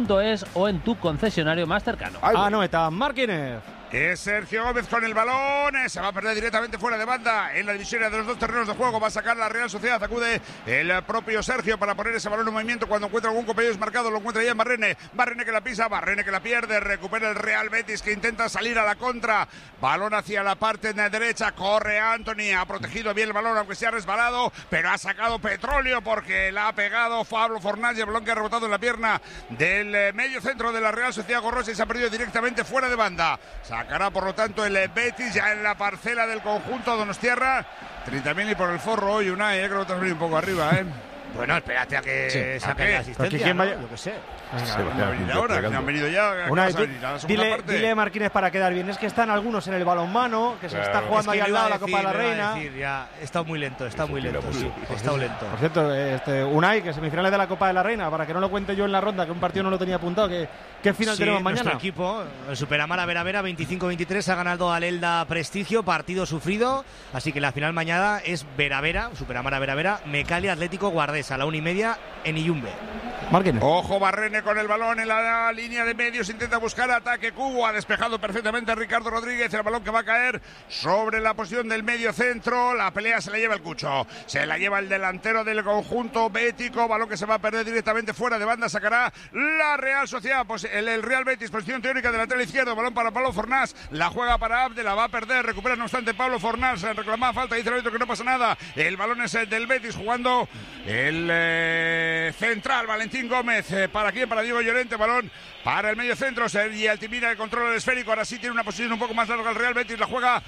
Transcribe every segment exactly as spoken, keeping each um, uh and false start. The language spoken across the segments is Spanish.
punto es o en tu concesionario más cercano. Anoeta Martínez. Es Sergio Gómez con el balón, se va a perder directamente fuera de banda en la división de los dos terrenos de juego, va a sacar la Real Sociedad, acude el propio Sergio para poner ese balón en movimiento cuando encuentra algún compañero desmarcado, lo encuentra ya en Barrene, Barrene que la pisa, Barrene que la pierde, recupera el Real Betis que intenta salir a la contra, balón hacia la parte de derecha, corre Anthony, ha protegido bien el balón aunque se ha resbalado, pero ha sacado petróleo porque la ha pegado Pablo Fornals y el balón que ha rebotado en la pierna del medio centro de la Real Sociedad Gorrosa y se ha perdido directamente fuera de banda. Sacará por lo tanto el Betis ya en la parcela del conjunto donostiarra. treinta mil y por el forro hoy Unai, eh, creo que te has venido un poco arriba, ¿eh? Bueno, espérate a que sí, saque la asistencia, ¿Quién ¿no? vaya? Yo qué sé. Sí, van a venir ahora, que han venido ya. Una, tú, dile, dile Martínez para quedar bien. Es que están algunos en el balonmano, que claro. se está jugando es que ahí al lado de la decir, Copa de la Reina. Decir, ya, está muy lento, está muy lento. Sí, está muy lento. Por cierto, este, Unai, que semifinales de la Copa de la Reina, para que no lo cuente yo en la ronda, que un partido no lo tenía apuntado. Que, ¿Qué final sí, tenemos mañana? Nuestro equipo, el Superamara Vera Vera, veinticinco veintitrés, ha ganado al Elda Prestigio, partido sufrido. Así que la final mañana es Vera Vera, Superamara Vera Vera, Mecali Atlético Guardés, a la una y media en Iyumbe. Martínez. Ojo, Barrene con el balón en la línea de medios, intenta buscar ataque. Cubo ha despejado perfectamente a Ricardo Rodríguez, el balón que va a caer sobre la posición del medio centro. La pelea se la lleva el Cucho, se la lleva el delantero del conjunto bético, balón que se va a perder directamente fuera de banda, sacará la Real Sociedad, pues el, el Real Betis, posición teórica del lateral izquierdo, balón para Pablo Fornals, la juega para Abde, la va a perder, recupera no obstante Pablo Fornals, reclamaba falta, dice el árbitro que no pasa nada, el balón es el del Betis, jugando el eh, central, Valentín Gómez, eh, ¿para quién? Para Diego Llorente, balón para el medio centro, Sergi Altimira que controla el esférico, ahora sí tiene una posición un poco más larga el Real Betis, la juega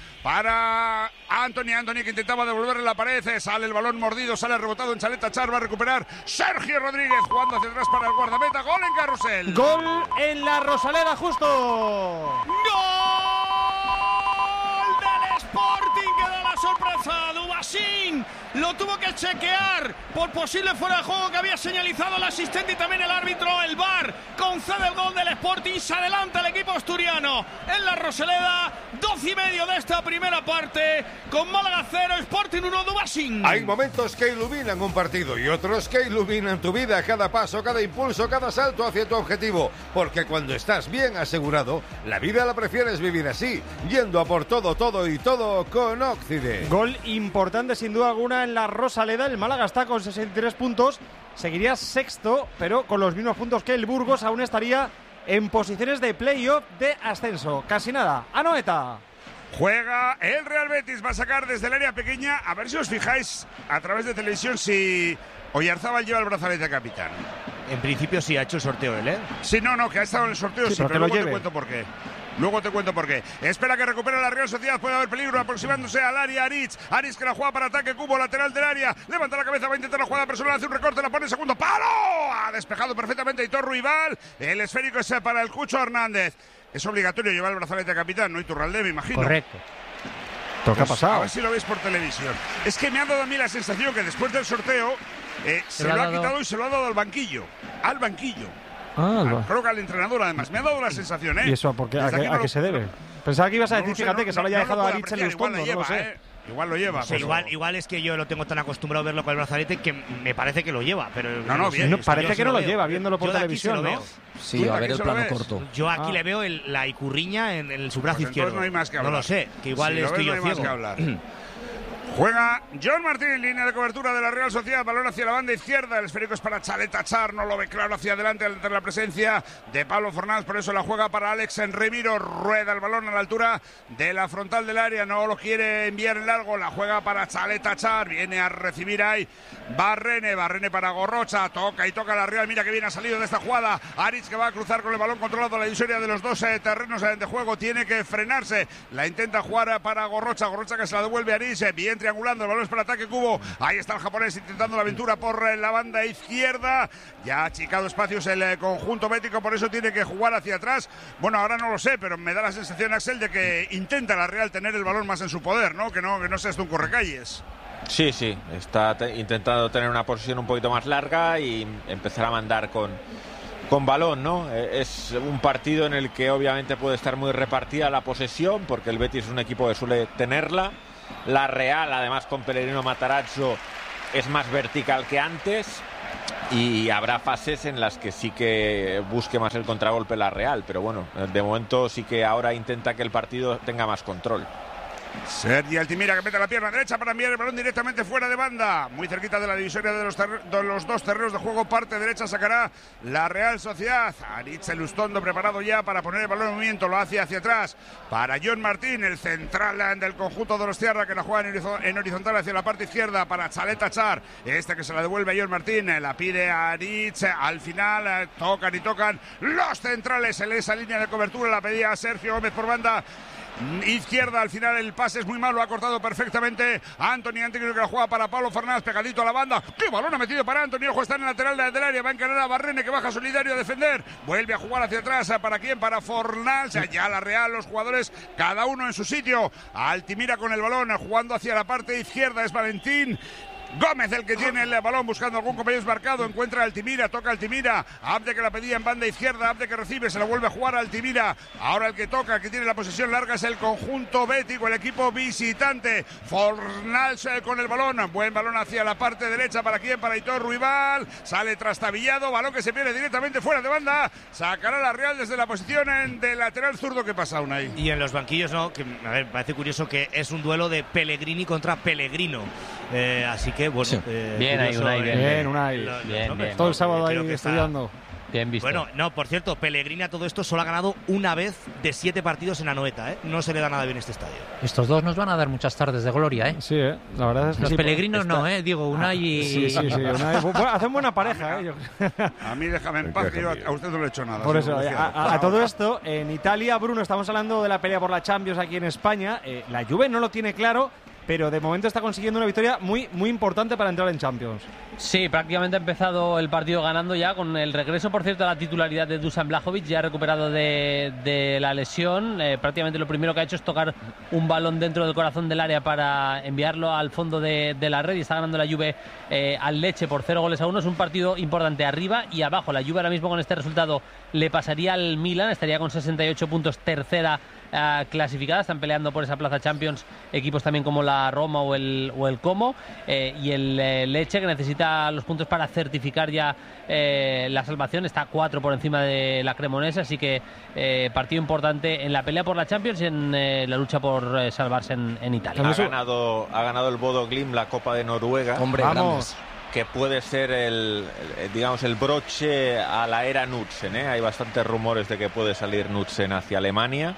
para Anthony, Anthony que intentaba devolverle la pared, sale el balón mordido, sale rebotado en Chaleta Char, va a recuperar Sergio Rodríguez, jugando hacia atrás para el guardameta, gol en Carrusel. Gol en la Rosaleda, justo. ¡Gol del Sporting que da la sorpresa! Dubasín lo tuvo que chequear por posible fuera de juego que había señalizado el asistente y también el árbitro. El V A R concede el gol del Sporting, se adelanta el equipo asturiano en la Rosaleda, doce y medio de esta primera parte, con Málaga cero, Sporting uno, Dubasín. Hay momentos que iluminan un partido y otros que iluminan tu vida, cada paso, cada impulso, cada salto hacia tu objetivo, porque cuando estás bien asegurado, la vida la prefieres vivir así, yendo a por todo, todo y todo con Occide. Gol importante sin duda alguna en la Rosaleda. El Málaga está con sesenta y tres puntos, seguiría sexto, pero con los mismos puntos que el Burgos aún estaría en posiciones de playoff de ascenso. Casi nada. Anoeta. Juega el Real Betis, va a sacar desde el área pequeña, a ver si os fijáis a través de televisión si Oyarzábal lleva el brazalete de capitán. En principio sí ha hecho el sorteo él, ¿eh? Sí, no, no, que ha estado en el sorteo, sí, sí, pero, pero luego te cuento por qué. Luego te cuento por qué. Espera que recupere la Real Sociedad. Puede haber peligro aproximándose al área. Aritz. Aritz que la juega para ataque. Cubo lateral del área. Levanta la cabeza. Va a intentar la jugada personal. Hace un recorte. La pone en segundo palo. Ha despejado perfectamente Hitor Ruibal. El esférico es para el Cucho Hernández. Es obligatorio llevar el brazalete de capitán, ¿no? Iturralde, me imagino. Correcto. ¿Pero qué ha pasado? A ver si lo veis por televisión. Es que me ha dado a mí la sensación que después del sorteo eh, se, se lo ha dado... quitado y se lo ha dado al banquillo. Al banquillo. Ah, ah, creo que al entrenador además. Me ha dado la sensación, ¿eh? ¿Y eso por qué? ¿A, qué, ¿a qué se debe? Pensaba que ibas a decir, no sé, fíjate, no, que se lo haya no, dejado no a Aritz en los fondos, no lo sé. ¿eh? Igual lo lleva. O sea, pero... igual, igual es que yo lo tengo tan acostumbrado a verlo con el brazalete que me parece que lo lleva, pero no, no, bien. No, parece que no lo, lo lleva, viéndolo por televisión, ¿no? Sí, a ver el plano corto. Yo aquí ah. le veo el, la icurriña en, en su brazo pues izquierdo. No, hay más que hablar. No lo sé, que igual si estoy ves, yo no hay ciego. Más que hablar. Juega John Martín en línea de cobertura de la Real Sociedad, balón hacia la banda izquierda, el esférico es para Chaleta Char, no lo ve claro hacia adelante ante la presencia de Pablo Fornals, por eso la juega para Alex Enremiro, rueda el balón a la altura de la frontal del área, no lo quiere enviar en largo, la juega para Chaleta Char, viene a recibir ahí Barrene, Barrene para Gorrocha, toca y toca la Real, mira que bien ha salido de esta jugada, Aritz que va a cruzar con el balón controlado la divisoria de los dos eh, terrenos de juego, tiene que frenarse, la intenta jugar para Gorrocha, Gorrocha que se la devuelve a Aritz, eh, bien triangulando, el balón es para ataque Cubo, ahí está el japonés intentando la aventura por la banda izquierda, ya ha achicado espacios el conjunto bético, por eso tiene que jugar hacia atrás, bueno ahora no lo sé, pero me da la sensación Axel de que intenta la Real tener el balón más en su poder, ¿no? Que no, que no sea esto un correcalles. Sí, sí, está te- intentando tener una posición un poquito más larga y empezar a mandar con, con balón, ¿no? Es un partido en el que obviamente puede estar muy repartida la posesión, porque el Betis es un equipo que suele tenerla. La Real, además con Pellegrino Matarazzo, es más vertical que antes, y habrá fases en las que sí que busque más el contragolpe la Real, pero bueno, de momento sí que ahora intenta que el partido tenga más control. Sergi Altimira que mete la pierna derecha para enviar el balón directamente fuera de banda, muy cerquita de la divisoria de los, de los dos terrenos de juego. Parte derecha sacará la Real Sociedad. Aritz Elustondo preparado ya para poner el balón en movimiento, lo hace hacia atrás para John Martín, el central del conjunto de los Tierra, que la juega en horizontal hacia la parte izquierda para Chaleta Char, este que se la devuelve a John Martín, la pide a Aritz. Al final tocan y tocan los centrales en esa línea de cobertura, la pedía Sergio Gómez por banda izquierda. Al final el pase es muy malo, ha cortado perfectamente Anthony Antonio, que la juega para Pablo Fernández, pegadito a la banda. ¡Qué balón ha metido para Anthony! Ojo, está en el lateral del área, va a encarar a Barrene, que baja solidario a defender, vuelve a jugar hacia atrás. ¿Para quién? Para Fornals. Ya la Real, los jugadores cada uno en su sitio. Altimira con el balón, jugando hacia la parte izquierda, es Valentín Gómez el que tiene el balón, buscando algún compañero marcado. Encuentra a Altimira, toca a Altimira. Abde que la pedía en banda izquierda, Abde que recibe, se la vuelve a jugar a Altimira. Ahora el que toca, el que tiene la posesión larga es el conjunto bético, el equipo visitante. Fornals con el balón, buen balón hacia la parte derecha. ¿Para quién? Para Aitor Ruibal. Sale trastabillado, balón que se pierde directamente fuera de banda. Sacará la Real desde la posición en de lateral zurdo. ¿Qué pasa, Unai? Y en los banquillos, no, que a ver, parece curioso que es un duelo de Pellegrini contra Pellegrino. Eh, así que bueno, sí. eh, bien ahí, Unai, bien, bien, Unai. Bien, bien, bien. Todo el sábado ahí estudiando. Está... Bien visto. Bueno, no, por cierto, Pellegrini a todo esto solo ha ganado una vez de siete partidos en Anoeta, ¿eh? No se le da nada bien este estadio. Estos dos nos van a dar muchas tardes de gloria, ¿eh? Sí, ¿eh? La verdad es que los sí, Pellegrinos está... no, ¿eh? Digo, Unai y... Sí, sí, sí. Unai... Bueno, hacen buena pareja, ¿eh? A mí déjame en paz, que yo a usted no le he hecho nada. Por eso, a, a, a todo esto, en Italia, Bruno, estamos hablando de la pelea por la Champions aquí en España. Eh, la Juve no lo tiene claro, pero de momento está consiguiendo una victoria muy, muy importante para entrar en Champions. Sí, prácticamente ha empezado el partido ganando ya, con el regreso, por cierto, a la titularidad de Dusan Vlahovic, ya recuperado de, de la lesión. Eh, prácticamente lo primero que ha hecho es tocar un balón dentro del corazón del área para enviarlo al fondo de, de la red, y está ganando la Juve eh, al Lecce por cero goles a uno. Es un partido importante arriba y abajo. La Juve ahora mismo con este resultado le pasaría al Milan, estaría con sesenta y ocho puntos, tercera Uh, clasificada. Están peleando por esa plaza Champions equipos también como la Roma o el, o el Como, eh, y el eh, Lecce, que necesita los puntos para certificar ya eh, la salvación, está cuatro por encima de la Cremonese, así que eh, partido importante en la pelea por la Champions y en eh, la lucha por eh, salvarse en, en Italia. Ha ganado, ha ganado el Bodo Glimt la Copa de Noruega. Hombre, vamos. Que puede ser el, el, digamos, el broche a la era Knudsen, ¿eh? Hay bastantes rumores de que puede salir Knudsen hacia Alemania.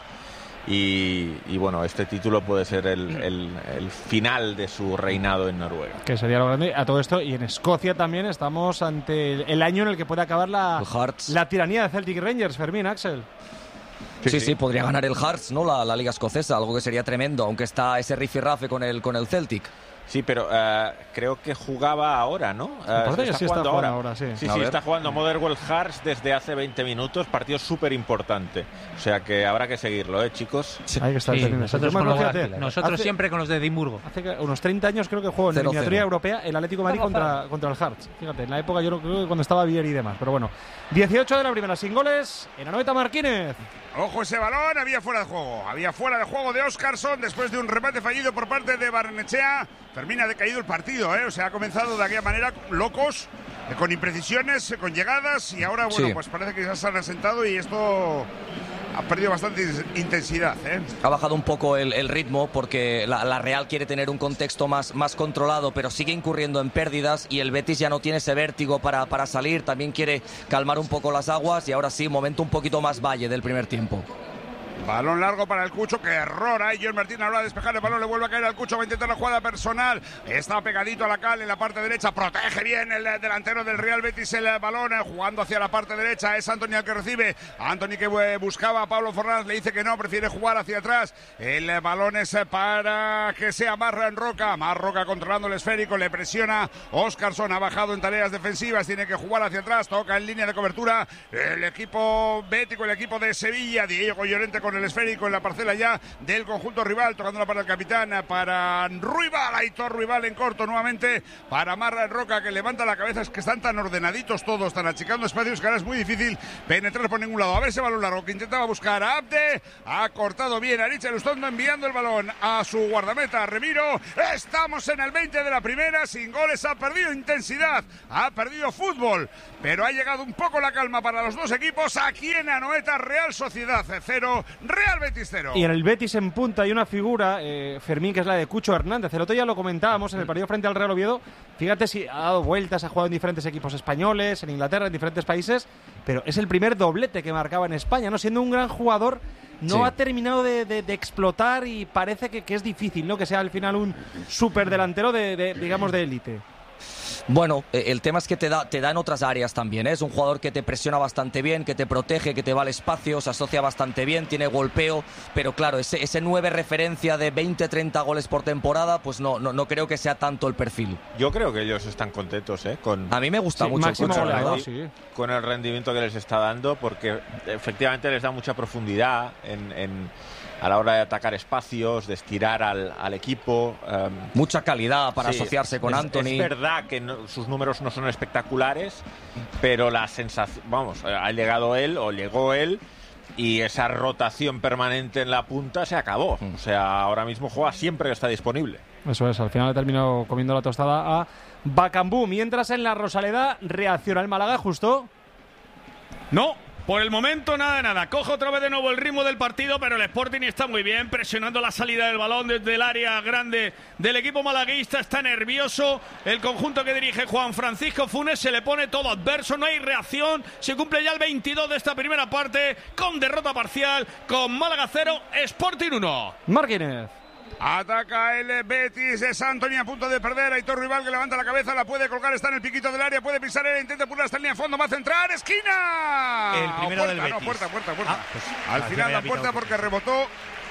Y, y bueno, este título puede ser el, el, el final de su reinado en Noruega. Que sería lo grande a todo esto. Y en Escocia también estamos ante el, el año en el que puede acabar la, la tiranía de Celtic Rangers. Fermín, Axel. Sí, sí, sí, podría ganar el Hearts, ¿no? La, la liga escocesa, algo que sería tremendo, aunque está ese rifirrafe con el, con el Celtic. Sí, pero uh, creo que jugaba ahora, ¿no? Uh, Me parece que sí está jugando ahora. ahora sí, sí, sí está jugando Motherwell Hearts desde hace veinte minutos, partido súper importante. O sea que habrá que seguirlo, ¿eh, chicos? Sí. Hay que estar sí, nosotros, con los, nosotros hace, siempre con los de Edimburgo. Hace unos treinta años creo que jugó en la eliminatoria europea el Atlético de Madrid contra, contra el Hearts. Fíjate, en la época yo creo que cuando estaba Vieri y demás. Pero bueno, dieciocho de la primera, sin goles, en Anoeta Martínez. Ojo ese balón, había fuera de juego. Había fuera de juego de Óscarsson después de un remate fallido por parte de Barrenechea. Termina decaído el partido, ¿eh? O sea, ha comenzado de aquella manera, locos, eh, con imprecisiones, eh, con llegadas, y ahora, bueno, sí. pues parece que ya se han asentado y esto ha perdido bastante intensidad, ¿eh? Ha bajado un poco el, el ritmo porque la, la Real quiere tener un contexto más, más controlado, pero sigue incurriendo en pérdidas y el Betis ya no tiene ese vértigo para, para salir. También quiere calmar un poco las aguas y ahora sí, momento un poquito más valle del primer tiempo. Balón largo para el Cucho, que error ahí. John Martín ahora a despejar el balón, le vuelve a caer al Cucho, va a intentar la jugada personal. Está pegadito a la cal en la parte derecha, protege bien el delantero del Real Betis el balón, jugando hacia la parte derecha. Es Anthony el que recibe. Anthony que buscaba a Pablo Fornals, le dice que no, prefiere jugar hacia atrás. El balón es para que sea Marra en Roca. Marroca controlando el esférico, le presiona. Óscarsson ha bajado en tareas defensivas, tiene que jugar hacia atrás, toca en línea de cobertura el equipo bético, el equipo de Sevilla. Diego Llorente con con el esférico en la parcela ya del conjunto rival, tocándola para el capitán, para Ruibal, Aitor Ruibal en corto nuevamente, para Marra Roca, que levanta la cabeza. Es que están tan ordenaditos todos, están achicando espacios que ahora es muy difícil penetrar por ningún lado. A ver ese balón largo que intentaba buscar a Abde, ha cortado bien a Aricha Lustondo, enviando el balón a su guardameta Remiro. Estamos en el veinte de la primera, sin goles, ha perdido intensidad, ha perdido fútbol, pero ha llegado un poco la calma para los dos equipos. Aquí en Anoeta, Real Sociedad cero, Real Betis cero. Y en el Betis en punta hay una figura, eh, Fermín, que es la de Cucho Hernández. El otro día lo comentábamos en el partido frente al Real Oviedo. Fíjate si ha dado vueltas, ha jugado en diferentes equipos españoles, en Inglaterra, en diferentes países, pero es el primer doblete que marcaba en España, ¿no? Siendo un gran jugador, no sí. ha terminado de, de, de explotar y parece que, que es difícil, ¿no? Que sea al final un superdelantero de, de, digamos, de élite. Bueno, el tema es que te da, te da en otras áreas también, ¿eh? Es un jugador que te presiona bastante bien, que te protege, que te va al espacio, se asocia bastante bien, tiene golpeo, pero claro, ese, ese nueve referencia de veinte, treinta goles por temporada, pues no, no, no creo que sea tanto el perfil. Yo creo que ellos están contentos, ¿eh? Con, a mí me gusta sí, mucho máximo Cucho, goleador, sí. con el rendimiento que les está dando, porque efectivamente les da mucha profundidad en... en a la hora de atacar espacios, de estirar al, al equipo. Um, Mucha calidad para sí, asociarse con es, Anthony. Es verdad que no, sus números no son espectaculares, pero la sensación, vamos, ha llegado él o llegó él y esa rotación permanente en la punta se acabó. O sea, ahora mismo juega siempre que está disponible. Eso es, al final he terminado comiendo la tostada a Bacambú. Mientras en la Rosaleda reacciona el Málaga, justo. No. Por el momento nada de nada, coge otra vez de nuevo el ritmo del partido, pero el Sporting está muy bien, presionando la salida del balón desde el área grande del equipo malaguista, está nervioso, el conjunto que dirige Juan Francisco Funes se le pone todo adverso, no hay reacción, se cumple ya el veintidós de esta primera parte, con derrota parcial, con Málaga cero, Sporting uno. Márquez. Ataca el Betis, es Anthony a punto de perder, Aitor Rival que levanta la cabeza, la puede colgar, está en el piquito del área, puede pisar él, intenta pulir hasta el línea a fondo, va a centrar, esquina. El primero puerta, del Betis. No, puerta, puerta, puerta. Ah, pues, Al final la puerta porque rebotó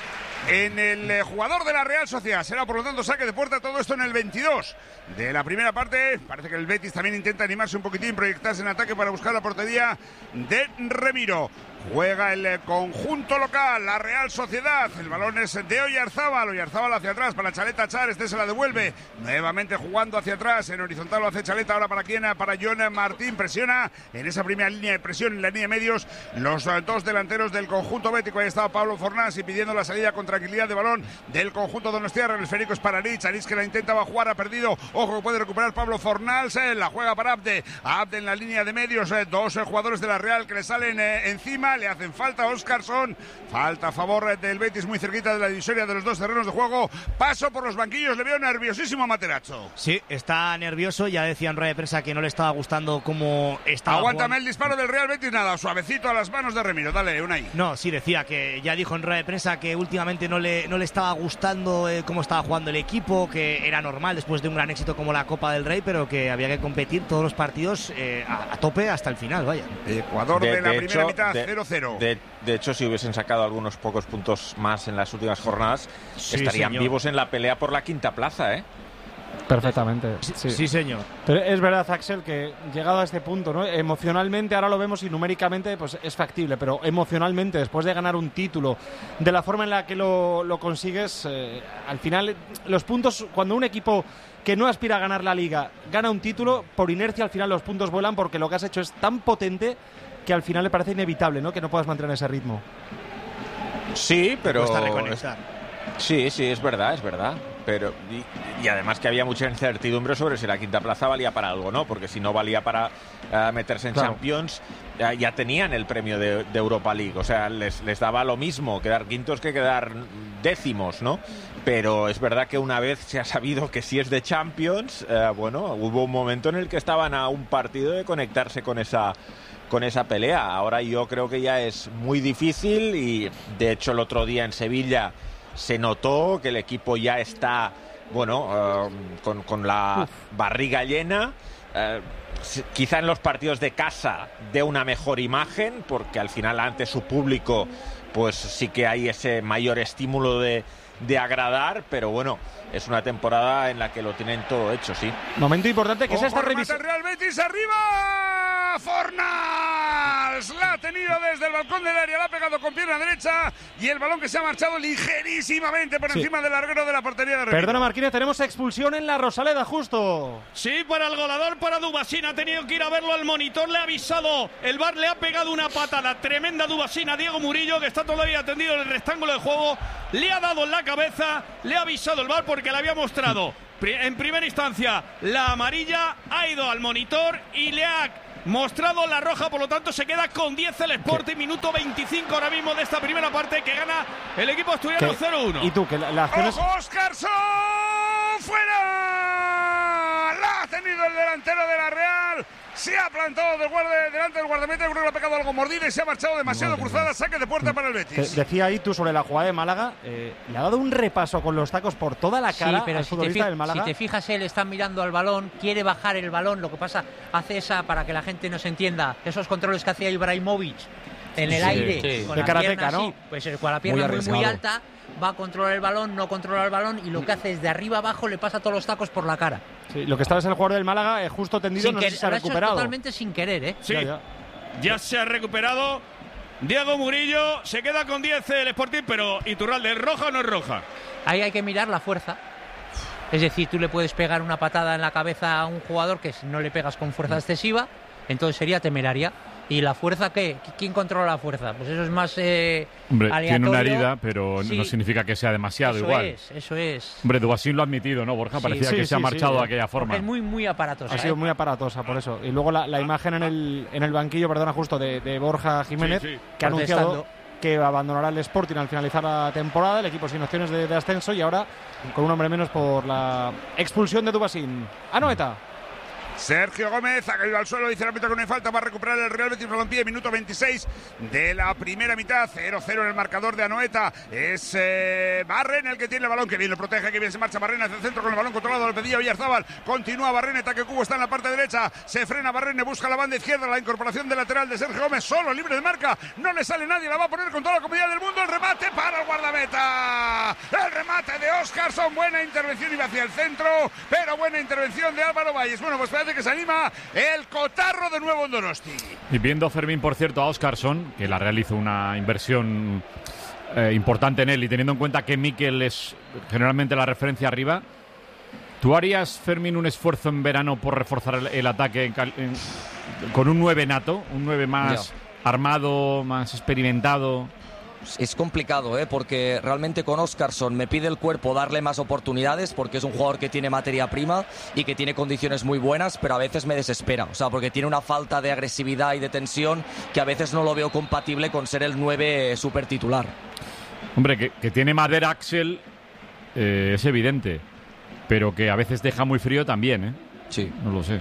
en el eh, jugador de la Real Sociedad. Será por lo tanto saque de puerta, todo esto en el veintidós de la primera parte. Parece que el Betis también intenta animarse un poquitín, proyectarse en ataque para buscar la portería de Remiro. Juega el conjunto local, la Real Sociedad. El balón es de Oyarzábal. Oyarzábal hacia atrás para Chaleta Char. Este se la devuelve. Nuevamente jugando hacia atrás. En horizontal lo hace Chaleta. Ahora para quién? Para John Martín. Presiona en esa primera línea de presión, en la línea de medios, los dos delanteros del conjunto bético. Ahí estaba Pablo Fornás y pidiendo la salida con tranquilidad de balón del conjunto donostiarra. El esférico es para Aritz. Aritz que la intentaba jugar, ha perdido. Ojo que puede recuperar Pablo Fornals. Eh, la juega para Abde. Abde en la línea de medios. Eh, dos eh, jugadores de la Real que le salen eh, encima. Le hacen falta a Óscarson. Falta a favor del Betis, muy cerquita de la divisoria de los dos terrenos de juego. Paso por los banquillos. Le veo nerviosísimo a Materazzo. Sí, está nervioso. Ya decía en rueda de prensa que no le estaba gustando cómo estaba Aguántame jugando. El disparo del Real Betis. Nada, suavecito a las manos de Remiro. Dale, Unai. No, sí, decía que ya dijo en rueda de prensa que últimamente no le, no le estaba gustando eh, cómo estaba jugando el equipo, que era normal después de un gran éxito como la Copa del Rey, pero que había que competir todos los partidos eh, a, a tope hasta el final, vaya. Ecuador de, de la de primera hecho, mitad, cero cero. De, de hecho, si hubiesen sacado algunos pocos puntos más en las últimas jornadas, sí, estarían señor. vivos en la pelea por la quinta plaza, ¿eh? Perfectamente. Sí. sí, señor. Pero es verdad, Axel, que llegado a este punto, ¿no? Emocionalmente, ahora lo vemos y numéricamente pues es factible, pero emocionalmente, después de ganar un título, de la forma en la que lo, lo consigues, eh, al final, los puntos, cuando un equipo que no aspira a ganar la Liga gana un título, por inercia al final los puntos vuelan porque lo que has hecho es tan potente que al final le parece inevitable, ¿no? Que no puedas mantener ese ritmo. Sí, pero... Cuesta reconectar. Sí, sí, es verdad, es verdad. Pero y, y además que había mucha incertidumbre sobre si la quinta plaza valía para algo, ¿no? Porque si no valía para uh, meterse en claro. Champions, uh, ya tenían el premio de, de Europa League. O sea, les, les daba lo mismo quedar quintos que quedar décimos, ¿no? Pero es verdad que una vez se ha sabido que si es de Champions, uh, bueno, hubo un momento en el que estaban a un partido de conectarse con esa... con esa pelea. Ahora yo creo que ya es muy difícil y de hecho el otro día en Sevilla se notó que el equipo ya está, bueno, uh, con, con la Uf. barriga llena. Uh, quizá en los partidos de casa dé una mejor imagen porque al final ante su público pues sí que hay ese mayor estímulo de, de agradar, pero bueno, es una temporada en la que lo tienen todo hecho, sí. Momento importante que es esta revisión. Real Betis arriba. Fornals. Valls la ha tenido desde el balcón del área, la ha pegado con pierna derecha y el balón que se ha marchado ligerísimamente por sí. encima del larguero de la portería de Remiro. Perdona, Marquínez, tenemos expulsión en la Rosaleda, justo. Sí, para el goleador, para Dubasín, ha tenido que ir a verlo al monitor, le ha avisado, el V A R le ha pegado una patada tremenda a Dubasín, a Diego Murillo, que está todavía atendido en el rectángulo de juego, le ha dado en la cabeza, le ha avisado el V A R porque le había mostrado en primera instancia la amarilla, ha ido al monitor y le ha mostrado la roja, por lo tanto se queda con diez el Sporting, minuto veinticinco ahora mismo de esta primera parte que gana el equipo asturiano cero uno. ¿Y tú? Que la, la acción es... ¡Ojo, Óscarson! ¡Fuera! La ha tenido el delantero de la Real. Se ha plantado del guarde, delante del guardameta. Creo que le ha pegado algo mordida y se ha marchado demasiado Madre cruzada. mía. Saque de puerta para el Betis. Te decía ahí tú sobre la jugada de Málaga. Eh, le ha dado un repaso con los tacos por toda la cara sí, pero al si futbolista te, del Málaga. si te fijas, él está mirando al balón, quiere bajar el balón. Lo que pasa, hace esa, para que la gente nos entienda, esos controles que hacía Ibrahimovic en el Sí, aire, sí. con De la karateca, pierna ¿no? así, pues con la pierna muy, muy, muy alta, va a controlar el balón, no controla el balón, y lo que hace es de arriba abajo le pasa todos los tacos por la cara. Sí, lo que estaba es el jugador del Málaga, eh, justo tendido, Sin no que, sé si se ha lo ha hecho recuperado. totalmente sin querer, ¿eh? Sí, Ya, ya. ya se ha recuperado Diego Murillo, se queda con diez el Sporting, pero Iturralde, ¿es roja o no es roja? Ahí hay que mirar la fuerza. Es decir, tú le puedes pegar una patada en la cabeza a un jugador que no le pegas con fuerza excesiva, entonces sería temeraria. ¿Y la fuerza qué? ¿Quién controla la fuerza? Pues eso es más eh, Hombre, aleatorio. tiene una herida, pero Sí. no significa que sea demasiado Eso igual. es, eso es. Hombre, Dubasín lo ha admitido, ¿no, Borja? Sí. Parecía Sí, que sí, se ha sí, marchado sí. de aquella forma. Porque es muy, muy aparatosa. Ha sido ¿eh? muy aparatosa, por eso. Y luego la, la imagen en el, en el banquillo, perdona, justo de, de Borja Jiménez, Sí, sí. que ha anunciado Protestando. que abandonará el Sporting al finalizar la temporada, el equipo sin opciones de, de ascenso, y ahora con un hombre menos por la expulsión de Dubasín. Anoeta. Sergio Gómez ha caído al suelo, dice el árbitro que no hay falta, va a recuperar el Real Betis Balompié, minuto veintiséis de la primera mitad, cero cero en el marcador de Anoeta. Es eh, Barren el que tiene el balón, que bien lo protege, que bien se marcha Barren hacia el centro con el balón controlado, le pedía Oyarzábal, continúa Barren, ataque Cubo está en la parte derecha, se frena Barren, busca la banda izquierda, la incorporación de lateral de Sergio Gómez, solo, libre de marca, no le sale nadie, la va a poner con toda la comodidad del mundo, el remate para el guardameta, el remate de Óscarson, buena intervención, iba hacia el centro, pero buena intervención de Álvaro Valles. Bueno, pues parece que se anima el cotarro de nuevo en Donosti. Y viendo Fermín, por cierto, a Óscarson, que la Real hizo una inversión eh, importante en él, y teniendo en cuenta que Mikel es generalmente la referencia arriba, ¿tú harías, Fermín, un esfuerzo en verano por reforzar el, el ataque en cal, en, con un nueve nato, un nueve más Ya. armado, más experimentado? Es complicado, ¿eh? Porque realmente con Óscarson me pide el cuerpo darle más oportunidades, porque es un jugador que tiene materia prima y que tiene condiciones muy buenas, pero a veces me desespera, o sea, porque tiene una falta de agresividad y de tensión que a veces no lo veo compatible con ser el nueve super titular. Hombre, que, que tiene madera Axel, eh, es evidente, pero que a veces deja muy frío también, ¿eh? Sí. No lo sé.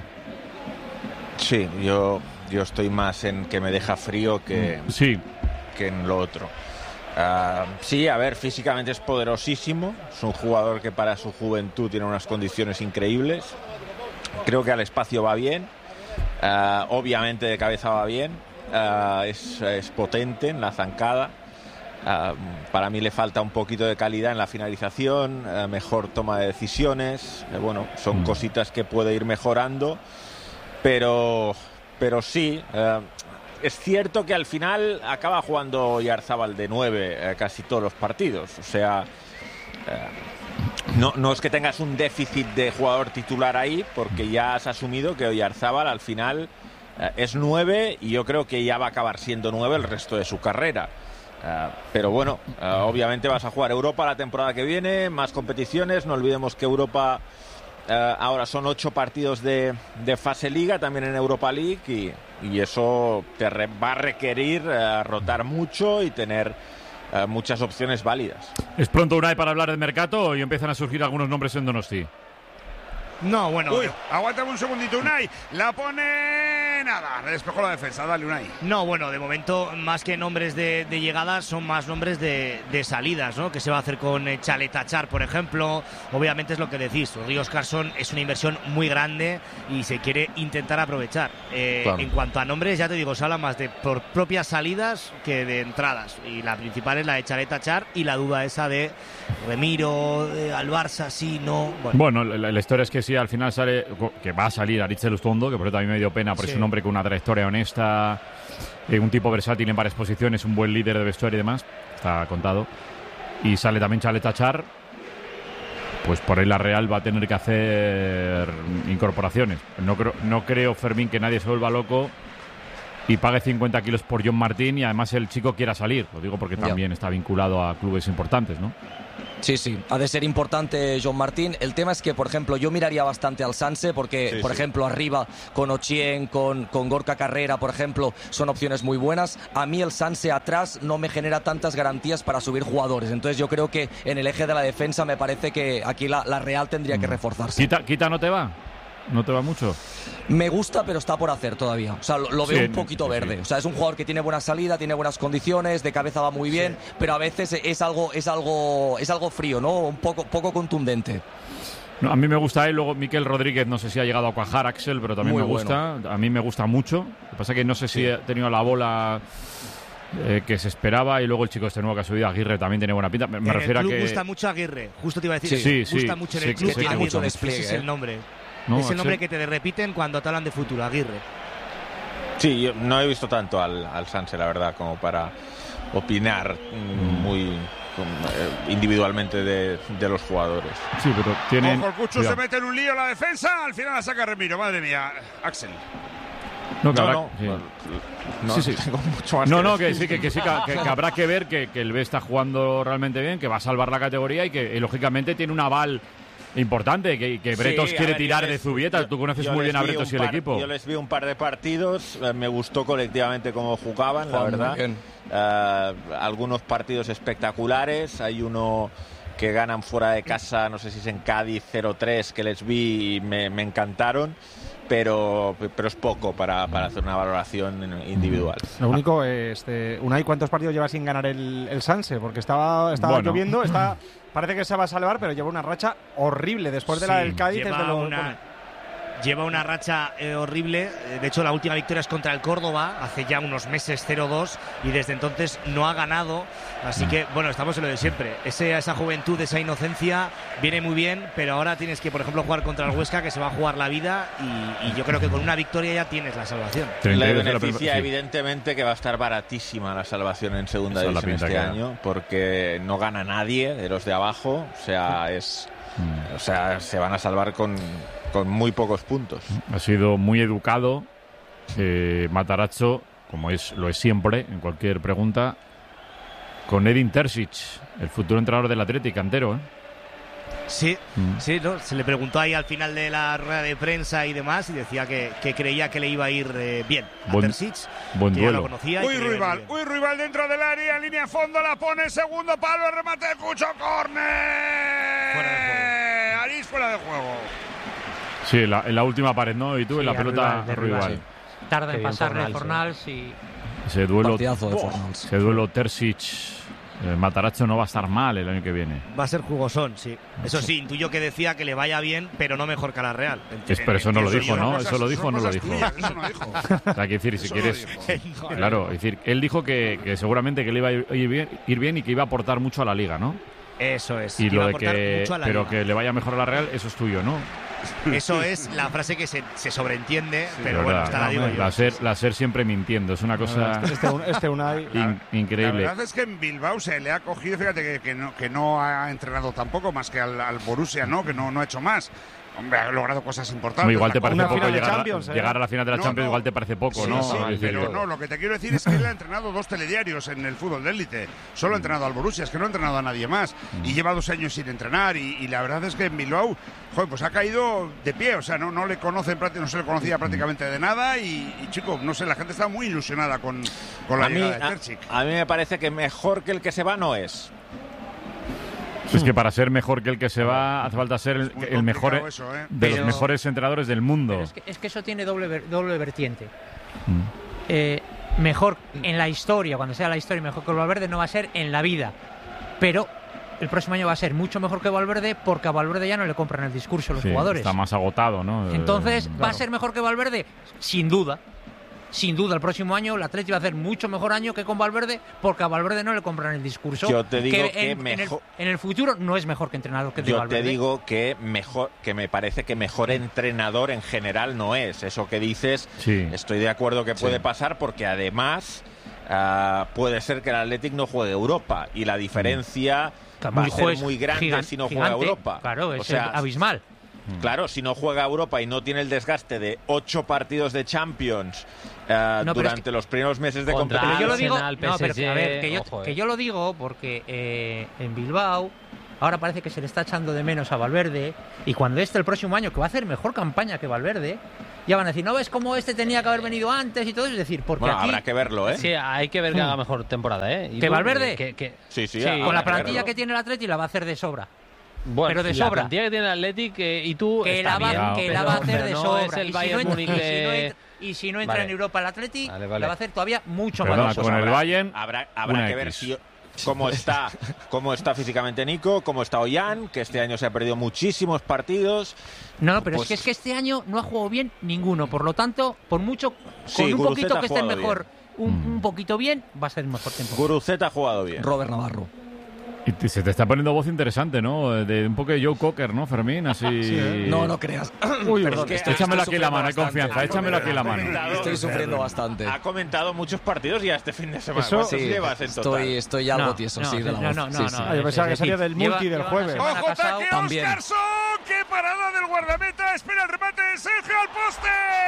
Sí, yo, yo estoy más en que me deja frío que, Sí. que en lo otro. Uh, sí, a ver, físicamente es poderosísimo, es un jugador que para su juventud tiene unas condiciones increíbles, creo que al espacio va bien, uh, obviamente de cabeza va bien, uh, es, es potente en la zancada, uh, para mí le falta un poquito de calidad en la finalización, uh, mejor toma de decisiones, uh, bueno, son Mm. cositas que puede ir mejorando, pero, pero sí... Uh, Es cierto que al final acaba jugando Oyarzábal de nueve eh, casi todos los partidos. O sea, eh, no, no es que tengas un déficit de jugador titular ahí, porque ya has asumido que Oyarzábal al final eh, es nueve y yo creo que ya va a acabar siendo nueve el resto de su carrera. Eh, pero bueno, eh, obviamente vas a jugar Europa la temporada que viene, más competiciones. No olvidemos que Europa... Uh, ahora son ocho partidos de, de fase liga, también en Europa League, y, y eso te re, va a requerir uh, rotar mucho y tener uh, muchas opciones válidas. ¿Es pronto, Unai, para hablar del mercado y empiezan a surgir algunos nombres en Donosti? No, bueno. Uy, aguántame un segundito, Unai. La pone nada. Le despejó la defensa. Dale, Unai. No, bueno, de momento, más que nombres de, de llegadas, son más nombres de, de salidas, ¿no? Que se va a hacer con eh, Chaletachar, por ejemplo. Obviamente es lo que decís. Ríos Carson es una inversión muy grande y se quiere intentar aprovechar. Eh, Claro. En cuanto a nombres, ya te digo, se habla más de por propias salidas que de entradas. Y la principal es la de Chaletachar y la duda esa de Remiro, de al Barça, sí, no. Bueno, Bueno, la, la historia es que si si al final sale, que va a salir Aritz Elustondo, que por eso también me dio pena, porque sí. es un hombre con una trayectoria honesta, eh, un tipo versátil en varias posiciones, un buen líder de vestuario y demás, está contado. Y sale también Chalet Achar, pues por ahí la Real va a tener que hacer incorporaciones. No creo, no creo, Fermín, que nadie se vuelva loco y pague cincuenta kilos por John Martín y además el chico quiera salir. Lo digo porque también yeah. está vinculado a clubes importantes, ¿no? Sí, sí, ha de ser importante John Martín. El tema es que, por ejemplo, yo miraría bastante al Sanse porque, sí, por sí. ejemplo, arriba con Ochien, con, con Gorka Carrera, por ejemplo, son opciones muy buenas. A mí el Sanse atrás no me genera tantas garantías para subir jugadores. Entonces yo creo que en el eje de la defensa me parece que aquí la, la Real tendría que reforzarse. ¿Quita, quita no te va? ¿No te va mucho? Me gusta, pero está por hacer todavía. O sea, lo, lo veo sí, un poquito sí, verde. Sí. O sea, es un jugador que tiene buena salida, tiene buenas condiciones, de cabeza va muy bien, sí. pero a veces es algo, es algo, es algo frío, ¿no? Un poco, poco contundente. No, a mí me gusta él, luego Miquel Rodríguez, no sé si ha llegado a cuajar, Axel, pero también muy me gusta. Bueno. A mí me gusta mucho. Lo que pasa es que no sé si sí. ha tenido la bola eh, que se esperaba y luego el chico este nuevo que ha subido, Aguirre, también tiene buena pinta. Me, me refiero a que... Me gusta mucho Aguirre, justo te iba a decir. Sí, sí, gusta sí, mucho en sí, el club, sí, tiene sí, mucho despliegue. Ese es el nombre. No, es el nombre Axel. que te repiten cuando te hablan de futuro, Aguirre. Sí, yo no he visto tanto al, al Sanse, la verdad, como para opinar mm. muy eh, individualmente de, de los jugadores. Sí, pero tienen... Ojo, el Cucho Cuidado. Se mete en un lío la defensa, al final la saca Remiro, madre mía, Axel. No, que no, habrá, no, sí. no, sí, sí. tengo mucho más no, que no, que decir. sí, que, que sí, que, que habrá que ver que, que el B está jugando realmente bien, que va a salvar la categoría y que, y, lógicamente, tiene un aval importante, que, que Bretos sí, quiere ver, tirar les, de Zubieta. Tú conoces muy bien a Bretos y el par, equipo. Yo les vi un par de partidos, eh, me gustó colectivamente cómo jugaban, Juan, la verdad. Uh, algunos partidos espectaculares, hay uno que ganan fuera de casa, no sé si es en Cádiz, cero tres, que les vi y me, me encantaron. Pero, pero es poco para, para hacer una valoración individual. Lo único es, este, Unai, ¿cuántos partidos lleva sin ganar el, el Sanse? Porque estaba, estaba bueno. lloviendo, está, parece que se va a salvar, pero lleva una racha horrible después de sí, la del Cádiz. Lleva, desde lo, una, lleva una racha eh, horrible. De hecho, la última victoria es contra el Córdoba, hace ya unos meses, cero dos, y desde entonces no ha ganado. Así que, bueno, estamos en lo de siempre. Ese, esa juventud, esa inocencia viene muy bien, pero ahora tienes que, por ejemplo, jugar contra el Huesca, que se va a jugar la vida, y, y yo creo que con una victoria ya tienes la salvación. Le beneficia, evidentemente, que va a estar baratísima la salvación en segunda Esa división este año, porque no gana nadie de los de abajo. O sea, es, mm. o sea se van a salvar con, con muy pocos puntos. Ha sido muy educado eh, Matarazzo, como es lo es siempre, en cualquier pregunta, con Edin Terzic, el futuro entrenador del Athletic, cantero, ¿eh? Sí, mm. sí, ¿no? Se le preguntó ahí al final de la rueda de prensa y demás y decía que, que creía que le iba a ir eh, bien a buen, Terzic, buen que duelo. ya lo conocía. Uy, rival, uy, rival dentro del área, línea fondo, la pone, segundo palo, el remate de Cucho, córner. Fuera de juego. Arís fuera de juego. Sí, en la, en la última pared, ¿no? Y tú sí, en la pelota rival. rival. Sí. Tarda en pasarle Fornals y... Ese duelo, de Fornals. ese duelo Terzic... Eh, Matarazzo no va a estar mal el año que viene. Va a ser jugosón, sí. Eso sí, intuyo que decía que le vaya bien, pero no mejor que a la Real. Es, pero eso no lo dijo, ¿no? Eso lo dijo o no lo dijo. Tuyas, eso no dijo. O sea, que decir, si quieres... Claro, es decir, él dijo que, que seguramente que le iba a ir bien, ir bien y que iba a aportar mucho a la Liga, ¿no? Eso es. Y lo de que... Pero que le vaya mejor a la Real, eso es tuyo, ¿no? Eso es la frase que se, se sobreentiende, sí, pero bueno, hasta no, la digo no, yo. La SER, la SER siempre mintiendo, es una cosa este, este Unai, in, increíble. La verdad es que en Bilbao se le ha cogido, fíjate que, que, no, que no ha entrenado tampoco más que al, al Borussia, ¿no? Que no, no ha hecho más. Hombre, ha logrado cosas importantes. No, igual te parece poco llegar, Champions, a, ¿eh? llegar a la final de la no, Champions, no. igual te parece poco, sí, ¿no? Sí, es pero decir, no, lo que te quiero decir es que él ha entrenado dos telediarios en el fútbol de élite. Solo ha entrenado al Borussia, es que no ha entrenado a nadie más. Mm. Y lleva dos años sin entrenar. Y, y la verdad es que en Bilbao, joder, pues ha caído de pie. O sea, no, no le conocen, no se le conocía prácticamente de nada. Y, y chico, no sé, la gente está muy ilusionada con, con la a llegada mí, de Terzic. A, a mí me parece que mejor que el que se va no es. Es que para ser mejor que el que se va hace falta ser el, el mejor eso, ¿eh? de pero, los mejores entrenadores del mundo. Es que, es que eso tiene doble, doble vertiente. Mm. Eh, mejor en la historia, cuando sea la historia, mejor que Valverde no va a ser en la vida. Pero el próximo año va a ser mucho mejor que Valverde porque a Valverde ya no le compran el discurso los sí, jugadores. Está más agotado, ¿no? Entonces, eh, ¿va claro. a ser mejor que Valverde? Sin duda. sin duda el próximo año el Atleti va a hacer mucho mejor año que con Valverde, porque a Valverde no le compran el discurso. Yo te digo que, que en, mejor... en, el, en el futuro no es mejor que entrenador que de Yo Valverde. te digo que mejor, que me parece que mejor entrenador en general no es. Eso que dices, sí. estoy de acuerdo que puede sí. pasar, porque además uh, puede ser que el Athletic no juegue Europa y la diferencia mm. va a ser muy grande gigante, si no juega gigante, Europa. Claro, es o sea, abismal. Claro, si no juega Europa y no tiene el desgaste de ocho partidos de Champions uh, no, durante es que, los primeros meses de contra competición. Yo lo digo, Arsenal, no, pero P S G, a ver, que yo, ojo, eh. que yo lo digo porque eh, en Bilbao ahora parece que se le está echando de menos a Valverde, y cuando este el próximo año, que va a hacer mejor campaña que Valverde, ya van a decir, ¿no ves cómo este tenía que haber venido antes y todo? Es decir, porque bueno, aquí... habrá que verlo, ¿eh? Sí, hay que ver que haga mejor temporada, ¿eh? ¿Que Valverde? Que, que... Sí, sí, sí con la plantilla verlo. que tiene el Atleti la va a hacer de sobra. Bueno, pero de la sobra. plantilla que tiene el Athletic eh, y tú que está la va, bien, que pero, la va a hacer de no sobra. es el y, Bayern si no Múnich entra, de... y, si no entra, y si no entra vale. en Europa el Atleti, vale, vale. la va a hacer todavía mucho Perdona, más. con el habrá, Bayern, habrá, habrá que X. ver si, cómo está cómo está físicamente Nico, cómo está Ollán, que este año se ha perdido muchísimos partidos. No, pero pues, es que es que este año no ha jugado bien ninguno, por lo tanto, por mucho con sí, un Guruceta poquito que ha esté jugado mejor, un, Mm. un poquito bien, va a ser mejor tiempo. Guruceta ha jugado bien. Robert Navarro. Y te- se te está poniendo voz interesante, ¿no? De un poco de Joe Cocker, ¿no, Fermín? Así... Sí, ¿eh? No, no creas. Uy, Perdón, es que estoy- échamelo estoy aquí en la mano, hay sufriendo confianza, bastante. échamelo aquí en la mano. Comentado- Estoy sufriendo bastante. Ha comentado muchos partidos ya este fin de semana. Eso- ¿Cuántos Sí, llevas en total? estoy, estoy algo No, tieso, no, sí, de la no, voz. no, no, Sí, no, sí. Ah, yo pensaba que es salía decir, del lleva- multi del lleva una jueves. semana ¡Ojo, casado. ataque También. Oscarson! ¡Qué parada del guardameta! ¡Espera el remate de Sergio al poste!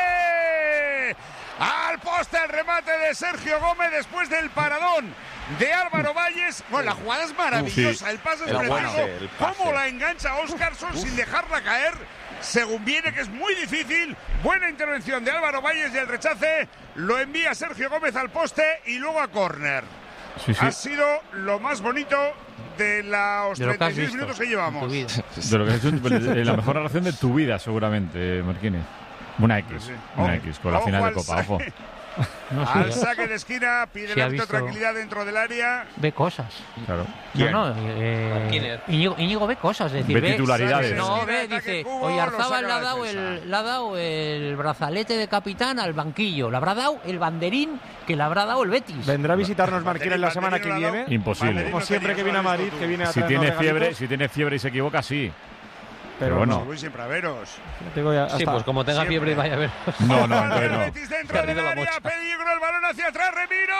Al poste el remate de Sergio Gómez después del paradón de Álvaro Valles. Bueno, la jugada es maravillosa, Sí. el pase es Era preciso. bueno. El pase. Cómo la engancha Oscarson sin dejarla caer, según viene, que es muy difícil. Buena intervención de Álvaro Valles y el rechace lo envía Sergio Gómez al poste y luego a córner. Sí, sí. Ha sido lo más bonito de los De lo que treinta y has seis visto minutos que en llevamos. tu vida. De lo que has hecho, eh, la mejor relación de tu vida, seguramente, Marquini. Una X, Sí. una Ojo- X, con la ojo final de al Copa, ojo. saque. No, sí, Al ¿eh? saque de esquina, pide Sí, el ha árbitro visto- tranquilidad dentro del área. Ve cosas. Claro. No, no, eh, Martínez. Íñigo, Íñigo ve cosas, es decir, Ve ve titularidades. No, Esquina, ve, ataque dice, Cubo, Oyarzábal lo le ha, saca la dado defensa. el, le ha dado el brazalete de capitán al banquillo, le habrá dado el banderín que le habrá dado el Betis. ¿Vendrá a visitarnos Marquina en la semana que Banderín, viene? Imposible. Como siempre que viene a Madrid, que viene a Si traernos tiene regalitos. fiebre, si tiene fiebre y se equivoca, sí. Pero Pero bueno. Voy siempre a veros. Tengo ya Sí, hasta- pues como tenga Siempre. fiebre y vaya a ver. No, no, Ojo, entonces el no. Betis dentro Se ha del perdido la área, mocha. peligro, el balón hacia atrás, Remiro.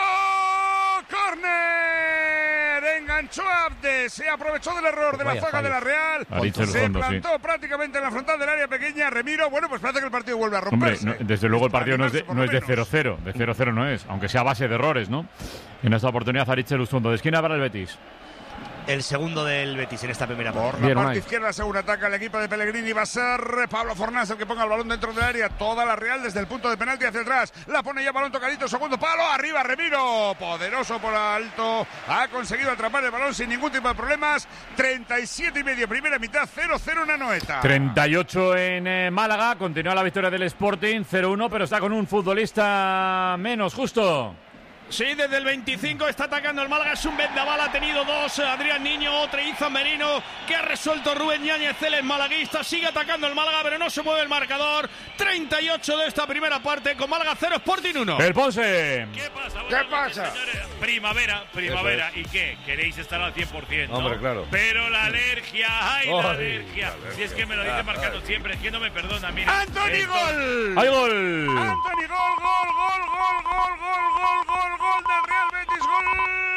¡Córner! Enganchó a Abde, se aprovechó del error de la Vaya zaga fallo. de la Real. Aritz el Se fondo, sí. plantó prácticamente en la frontal del área pequeña. Remiro, bueno, pues parece que el partido vuelve a Hombre, romperse. no- desde luego el Para partido no es de, animarse, por no lo es de menos. cero cero, de cero cero no es, aunque sea a base de errores, ¿no? En esta oportunidad Aritz Lustondo, de esquina para el Betis. El segundo del Betis en esta primera Por parte. la Bien, parte Unai. izquierda, según ataca el equipo de Pellegrini, va a ser Pablo Fornás el que ponga el balón dentro del área. Toda la Real desde el punto de penalti hacia atrás. La pone ya balón tocadito, segundo palo, arriba Remiro. Poderoso por alto. Ha conseguido atrapar el balón sin ningún tipo de problemas. treinta y siete y medio, primera mitad, cero cero en Anoeta. treinta y ocho en eh, Málaga, continúa la victoria del Sporting, cero uno, pero está con un futbolista menos, justo. Sí, desde el veinticinco está atacando el Málaga. Es un vendaval, ha tenido dos. Adrián Niño, otra Izan Merino, que ha resuelto Rubén Yáñez, el malaguista. Sigue atacando el Málaga, pero no se mueve el marcador. treinta y ocho de esta primera parte, con Málaga cero, Sporting uno. El Ponce. ¿Qué pasa? ¿Qué Buenas pasa? noches, señores. Primavera, primavera. ¿Y qué? ¿Queréis estar al cien por ciento? Hombre, claro. Pero la alergia, ¡ay, la Ay, alergia! la alergia. Si es que me lo dice Marcano siempre, es que no me perdona, mira. ¡Anthony Esto- Gol! ¡Hay gol! Anthony gol, gol, gol, gol, gol, gol, gol, gol, gol del Real Betis, gol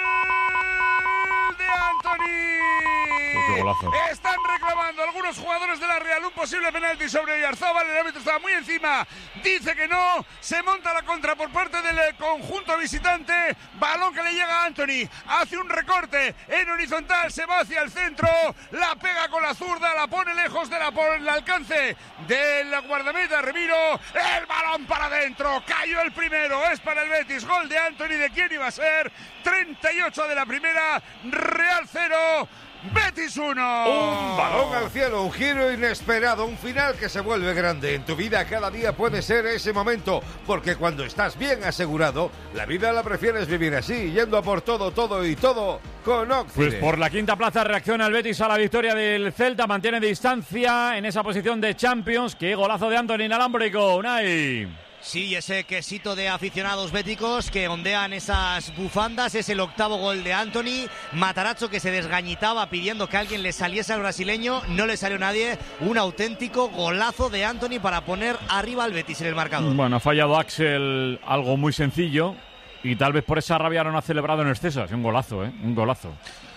de Anthony. Pues qué golazo. Están reclamando algunos jugadores de la Real un posible penalti sobre Oyarzábal. El árbitro estaba muy encima, dice que no, se monta la contra por parte del eh, conjunto visitante. Balón que le llega a Anthony, hace un recorte en horizontal, se va hacia el centro, la pega con la zurda, la pone lejos de la, por el alcance del guardameta Remiro. El balón para adentro, cayó el primero, es para el Betis, gol de Anthony. ¿De quién iba a ser? treinta y ocho de la primera, Real cero, Betis uno. Un balón al cielo, un giro inesperado, un final que se vuelve grande. En tu vida cada día puede ser ese momento, porque cuando estás bien asegurado, la vida la prefieres vivir así, yendo a por todo, todo y todo con Occident. Pues por la quinta plaza reacciona el Betis a la victoria del Celta, mantiene distancia en esa posición de Champions. ¡Qué golazo de Anthony inalámbrico! Unai. Sí, ese quesito de aficionados béticos que ondean esas bufandas. Es el octavo gol de Anthony. Matarazzo, que se desgañitaba pidiendo que alguien le saliese al brasileño. No le salió nadie. Un auténtico golazo de Anthony para poner arriba al Betis en el marcador. Bueno, ha fallado Axel algo muy sencillo y tal vez por esa rabia no ha celebrado en exceso. Es un golazo, ¿eh? Un golazo.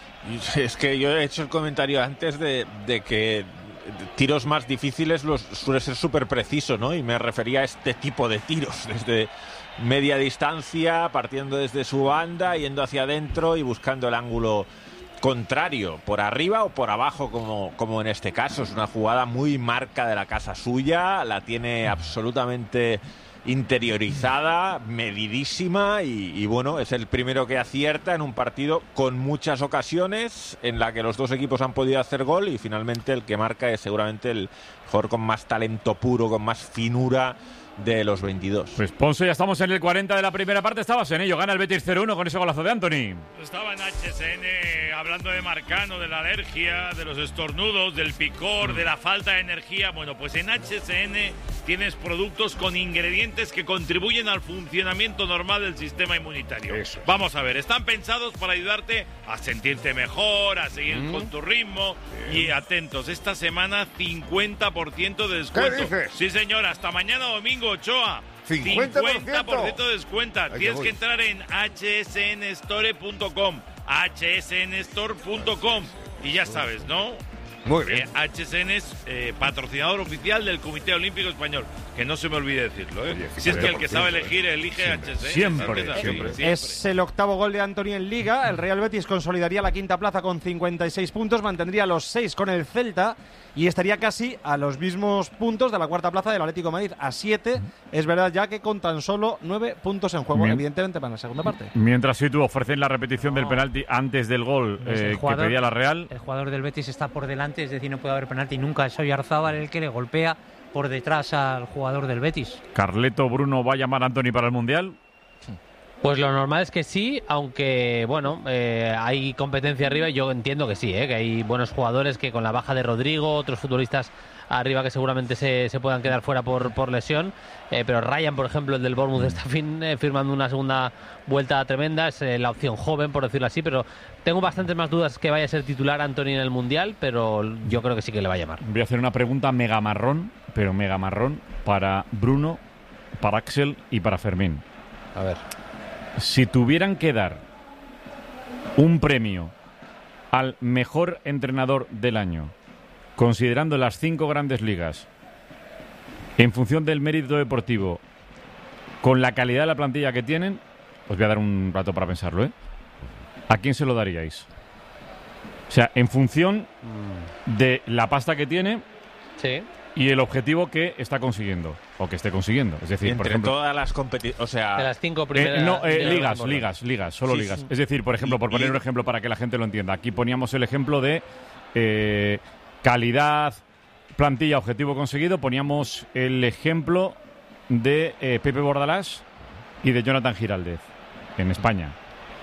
Es que yo he hecho el comentario antes de, de que tiros más difíciles los suele ser súper preciso, ¿no? Y me refería a este tipo de tiros, desde media distancia, partiendo desde su banda, yendo hacia adentro y buscando el ángulo contrario, por arriba o por abajo, como, como en este caso. Es una jugada muy marca de la casa suya, la tiene absolutamente interiorizada, medidísima y, y bueno, es el primero que acierta en un partido con muchas ocasiones en la que los dos equipos han podido hacer gol y finalmente el que marca es seguramente el jugador con más talento puro, con más finura de los veintidós. Pues Ponce, ya estamos en el cuarenta de la primera parte, estabas en ello, gana el Betis cero uno con ese golazo de Anthony. Estaba en H S N hablando de Marcano, de la alergia, de los estornudos, del picor, de la falta de energía. Bueno, pues en H S N tienes productos con ingredientes que contribuyen al funcionamiento normal del sistema inmunitario. Eso. Vamos a ver, están pensados para ayudarte a sentirte mejor, a seguir mm. con tu ritmo. Bien. Y atentos, esta semana cincuenta por ciento de descuento. ¿Qué dices? Sí, señor, hasta mañana domingo, Ochoa. cincuenta por ciento. cincuenta por ciento de descuento. Ay, Tienes que entrar en h s n store punto com. h s n store punto com. Y ya sabes, ¿no? Muy bien. Eh, H S N es eh, patrocinador oficial del Comité Olímpico Español. Que no se me olvide decirlo, ¿eh? Oye, si es que el que sabe elegir, elige siempre, H S N. Siempre, siempre, siempre. siempre. Es el octavo gol de Anthony en Liga. El Real Betis consolidaría la quinta plaza con cincuenta y seis puntos, mantendría los seis con el Celta y estaría casi a los mismos puntos de la cuarta plaza del Atlético de Madrid, a siete. Es verdad ya que con tan solo nueve puntos en juego, Mien... evidentemente para la segunda parte. Mientras sí tú ofrecen la repetición no. del penalti antes del gol eh, jugador, que pedía la Real. El jugador del Betis está por delante, es decir, no puede haber penalti nunca. Es Oyarzábal el que le golpea por detrás al jugador del Betis. ¿Carleto Bruno va a llamar a Anthony para el Mundial? Pues lo normal es que sí, aunque bueno, eh, hay competencia arriba y yo entiendo que sí, eh, que hay buenos jugadores que con la baja de Rodrigo, otros futbolistas arriba que seguramente se, se puedan quedar fuera por, por lesión, eh, pero Ryan, por ejemplo, el del Bournemouth, está fin, eh, firmando una segunda vuelta tremenda, es eh, la opción joven, por decirlo así, pero tengo bastantes más dudas que vaya a ser titular Anthony en el Mundial, pero yo creo que sí que le va a llamar. Voy a hacer una pregunta mega marrón, pero mega marrón, para Bruno, para Axel y para Fermín. A ver. Si tuvieran que dar un premio al mejor entrenador del año, considerando las cinco grandes ligas, en función del mérito deportivo, con la calidad de la plantilla que tienen, os voy a dar un rato para pensarlo, ¿eh? ¿A quién se lo daríais? O sea, en función de la pasta que tiene sí. y el objetivo que está consiguiendo, o que esté consiguiendo. Es decir, entre por ejemplo, todas las competiciones, o sea, de las cinco primeras. Eh, no, eh, ligas, ligas, ligas, solo sí, ligas. sí. Es decir, por ejemplo, por poner y, un ejemplo para que la gente lo entienda, aquí poníamos el ejemplo de eh, calidad, plantilla, objetivo conseguido. Poníamos el ejemplo de eh, Pepe Bordalás y de Jonathan Giraldez en España.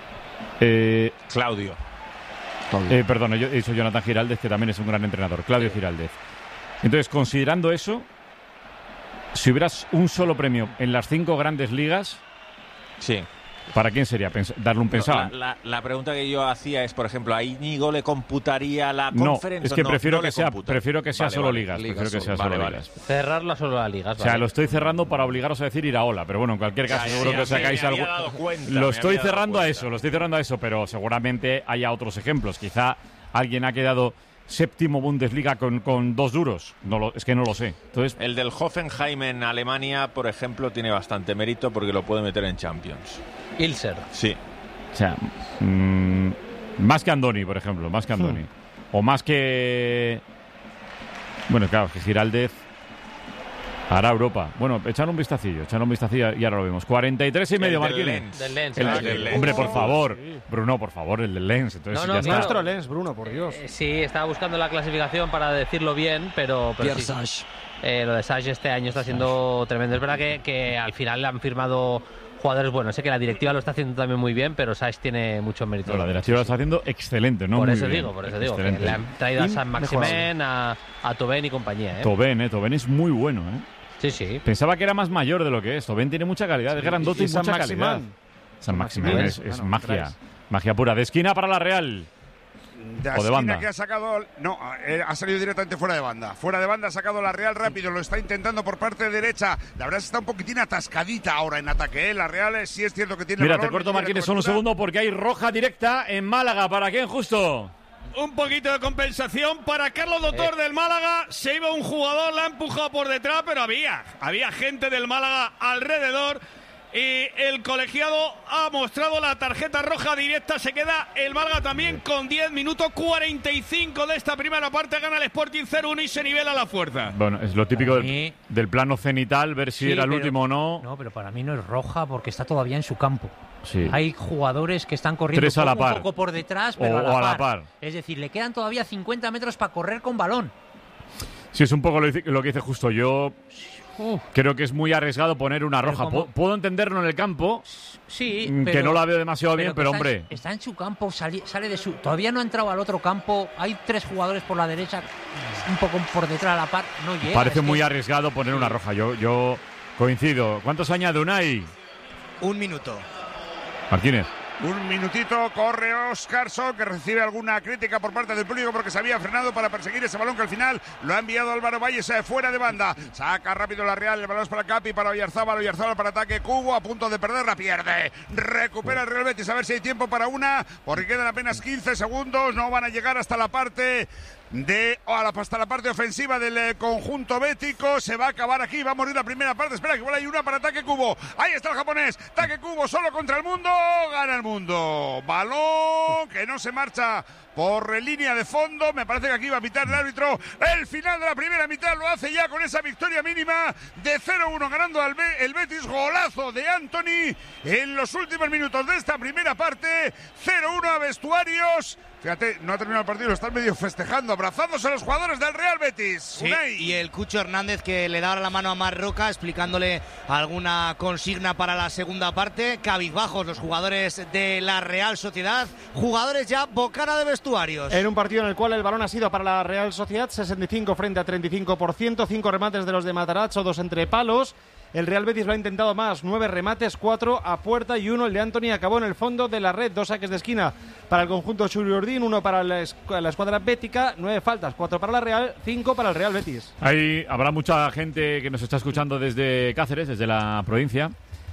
Eh, Claudio. Eh, perdón, yo he dicho Jonathan Giraldez, que también es un gran entrenador. Claudio Giraldez. Entonces, considerando eso, si hubieras un solo premio en las cinco grandes ligas, sí. ¿para quién sería? Pens- darle un pensado. No, la, la, la pregunta que yo hacía es, por ejemplo, ¿a Íñigo le computaría la No, conferencia? es que no, prefiero, no que le sea, computa. prefiero que sea Vale, solo vale. ligas. Ligas Prefiero que sea solo, solo vale, ligas. Cerrarlo solo a ligas. O sea, vale. lo estoy cerrando para obligaros a decir Iraola, pero bueno, en cualquier caso, Ya, seguro ya, que os ya, sacáis me algo. había dado cuenta, Lo me estoy había dado cerrando a cuenta. eso, lo estoy cerrando a eso, pero seguramente haya otros ejemplos. Quizá alguien ha quedado séptimo Bundesliga con, con dos duros. No lo, es que no lo sé. Entonces, el del Hoffenheim en Alemania, por ejemplo, tiene bastante mérito porque lo puede meter en Champions. Ilser. Sí. O sea, mmm, más que Andoni, por ejemplo, más que Andoni. Hmm. O más que... Bueno, claro, que Giraldez hará Europa. Bueno, echar un vistacillo, echar un vistacillo y ahora lo vemos. cuarenta y tres y medio, Marquines. Del Lens. El, Ah, el, del Lens. hombre, por Oh, favor. sí. Bruno, por favor, el del Lens. Entonces, No, no, ya claro. está. Nuestro Lens, Bruno, por Dios. Eh, sí, estaba buscando la clasificación para decirlo bien, pero, pero Pierre sí. Sage. Eh, lo de Sage este año está siendo tremendo. Es verdad que, que al final le han firmado jugadores buenos. Sé que la directiva lo está haciendo también muy bien, pero Sage tiene mucho mérito. No, la directiva lo está haciendo excelente, ¿no? Por Muy eso bien. digo, por eso digo. Que Excelente. le han traído a Y San Maximen, a, a Tobén y compañía. ¿eh? Tobén, ¿eh? Tobén es muy bueno, ¿eh? Sí, sí. Pensaba que era más mayor de lo que es. Tobén tiene mucha calidad, es grandote y, y mucha calidad. San Maximán es, es bueno, magia. Traes. Magia pura. De esquina para la Real. De o de esquina banda. Que ha sacado, no, eh, ha salido directamente fuera de banda. Fuera de banda ha sacado la Real rápido, lo está intentando por parte derecha. La verdad es que está un poquitín atascadita ahora en ataque. ¿eh? La Real es, sí es cierto que tiene. Mira, el balón, te corto, Marquines, solo un segundo porque hay roja directa en Málaga. ¿Para quién, justo? Un poquito de compensación para Carlos Doctor eh. del Málaga. Se iba un jugador, la ha empujado por detrás, pero había, había gente del Málaga alrededor. Y el colegiado ha mostrado la tarjeta roja directa. Se queda el Málaga también con diez minutos cuarenta y cinco de esta primera parte. Gana el Sporting cero uno y se nivela la fuerza. Bueno, es lo típico del, del plano cenital, ver si sí, era el pero, último o no. No, pero para mí no es roja porque está todavía en su campo. Sí. Hay jugadores que están corriendo Tres a la par. un poco por detrás, pero o, a, la o a par. la par. Es decir, le quedan todavía cincuenta metros para correr con balón. Sí, es un poco lo, lo que dice justo. Yo Uf. creo que es muy arriesgado poner una roja. Como... Puedo entenderlo en el campo. Sí, pero, que no la veo demasiado pero bien, pero está hombre. En, está en su campo, sale, sale de su. Todavía no ha entrado al otro campo. Hay tres jugadores por la derecha, un poco por detrás a la par. No llega. Parece muy que... arriesgado poner una roja. Yo, yo coincido. ¿Cuántos añade Unai? Un minuto. Martínez. Un minutito, corre Oscarson, que recibe alguna crítica por parte del público porque se había frenado para perseguir ese balón que al final lo ha enviado Álvaro Valles fuera de banda. Saca rápido la Real, el balón es para Capi, para Oyarzábal, Oyarzábal para ataque, Cubo a punto de perder, la pierde. Recupera el Real Betis, a ver si hay tiempo para una, porque quedan apenas quince segundos, no van a llegar hasta la parte... de oh, hasta la parte ofensiva del eh, conjunto bético. Se va a acabar aquí, va a morir la primera parte. Espera, que igual hay una para Take Kubo. Ahí está el japonés, Take Kubo solo contra el mundo, gana el mundo. Balón que no se marcha por línea de fondo. Me parece que aquí va a pitar el árbitro el final de la primera mitad. Lo hace ya con esa victoria mínima de cero uno ganando al Be- el Betis. Golazo de Anthony en los últimos minutos de esta primera parte. cero uno a vestuarios. Fíjate, no ha terminado el partido, lo están medio festejando, abrazándose a los jugadores del Real Betis. Sí, y el Cucho Hernández que le da ahora la mano a Mar Roca explicándole alguna consigna para la segunda parte. Cabizbajos los jugadores de la Real Sociedad, jugadores ya bocana de vestuarios. En un partido en el cual el balón ha sido para la Real Sociedad, sesenta y cinco frente a treinta y cinco por ciento, cinco remates de los de Matarazzo, dos entre palos. El Real Betis lo ha intentado más, nueve remates, cuatro a puerta y uno el de Anthony acabó en el fondo de la red, dos saques de esquina para el conjunto Churiordín, uno para la, escu- la escuadra bética, nueve faltas, cuatro para la Real, cinco para el Real Betis. Ahí habrá mucha gente que nos está escuchando desde Cáceres, desde la provincia,